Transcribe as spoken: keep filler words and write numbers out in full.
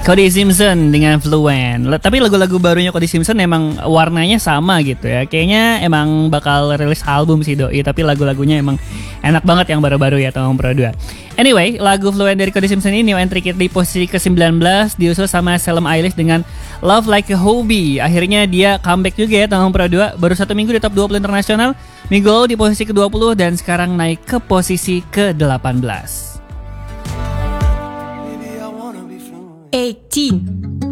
Cody Simpson dengan Fluent. L- Tapi lagu-lagu barunya Cody Simpson emang warnanya sama gitu ya. Kayaknya emang bakal rilis album sih Doi, tapi lagu-lagunya emang enak banget yang baru-baru ya tahun Pro dua. Anyway, lagu Fluent dari Cody Simpson ini new entry kit di posisi ke sembilan belas, diusul sama Salem Eilish dengan Love Like a Hobby. Akhirnya dia comeback juga ya tahun Pro dua. Baru satu minggu di top dua puluh internasional, minggu lalu di posisi ke dua puluh dan sekarang naik ke posisi ke delapan belas. eighteen.